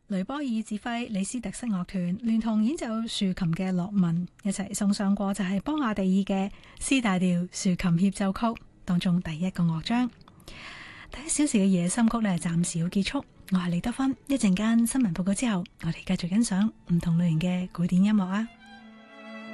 雷波爾指揮李斯特室樂團聯同演奏豎琴嘅樂文一齊送上過就係邦雅第二嘅 C 大調豎琴協奏曲當中第一個樂章。第一小時嘅夜心曲呢，暫時要結束。我係李德芬，一陣間新聞報告之後，我哋繼續欣賞唔同類型嘅古典音樂啊。